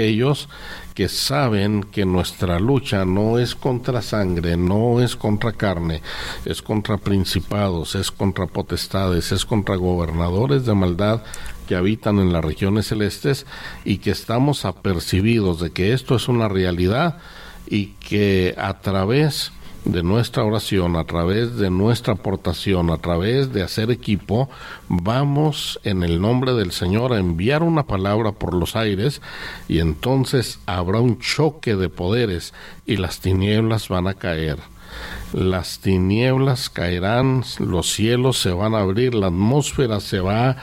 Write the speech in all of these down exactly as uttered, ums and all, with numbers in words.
ellos que saben que nuestra lucha no es contra sangre, no es contra carne, es contra principados, es contra potestades, es contra gobernadores de maldad que habitan en las regiones celestes, y que estamos apercibidos de que esto es una realidad, y que a través de nuestra oración, a través de nuestra aportación, a través de hacer equipo, vamos en el nombre del Señor a enviar una palabra por los aires, y entonces habrá un choque de poderes y las tinieblas van a caer. Las tinieblas caerán, los cielos se van a abrir, la atmósfera se va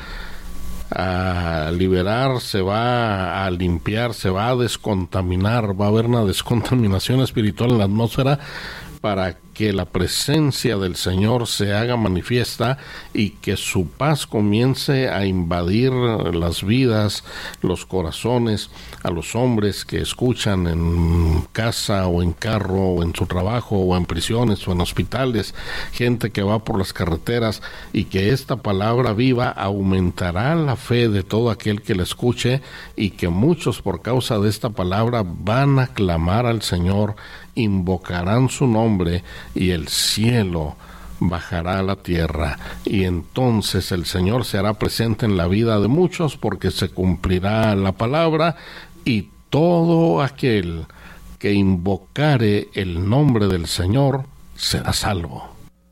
a liberar, se va a limpiar, se va a descontaminar, va a haber una descontaminación espiritual en la atmósfera, para que la presencia del Señor se haga manifiesta y que su paz comience a invadir las vidas, los corazones, a los hombres que escuchan en casa o en carro o en su trabajo o en prisiones o en hospitales, gente que va por las carreteras, y que esta palabra viva aumentará la fe de todo aquel que la escuche, y que muchos por causa de esta palabra van a clamar al Señor, invocarán su nombre, y el cielo bajará a la tierra, y entonces el Señor se hará presente en la vida de muchos, porque se cumplirá la palabra, y todo aquel que invocare el nombre del Señor será salvo.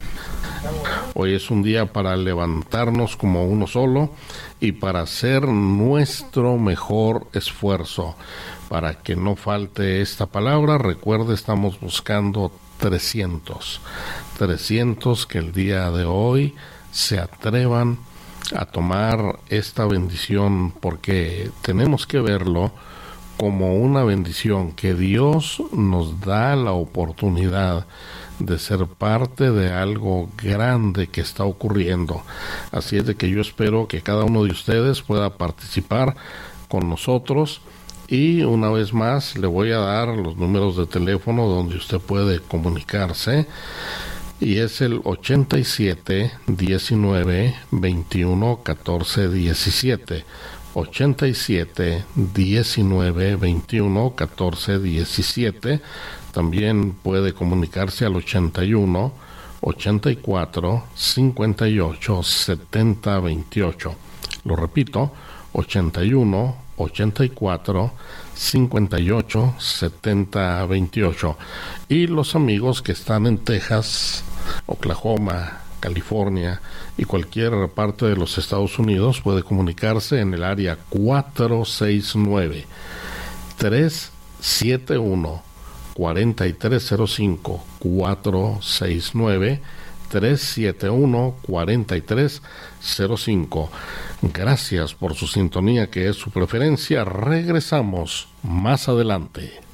Hoy es un día para levantarnos como uno solo y para hacer nuestro mejor esfuerzo para que no falte esta palabra. Recuerde, estamos buscando trescientos, trescientos que el día de hoy se atrevan a tomar esta bendición, porque tenemos que verlo como una bendición, que Dios nos da la oportunidad de ser parte de algo grande que está ocurriendo. Así es de que yo espero que cada uno de ustedes pueda participar con nosotros, y una vez más le voy a dar los números de teléfono donde usted puede comunicarse, y es el ochenta y siete, diecinueve, veintiuno, catorce, diecisiete. ochenta y siete, diecinueve, veintiuno, catorce, diecisiete. También puede comunicarse al ochenta y uno, ochenta y cuatro, cincuenta y ocho, setenta, veintiocho. Lo repito, ochenta y uno, ochenta y cuatro, cincuenta y ocho, setenta, veintiocho. Y los amigos que están en Texas, Oklahoma, California y cualquier parte de los Estados Unidos, puede comunicarse en el área cuatro seis nueve, tres siete uno, cuatro tres cero cinco, cuatro seis nueve, tres siete uno, cuatro tres cero cinco. Gracias por su sintonía, que es su preferencia. Regresamos más adelante.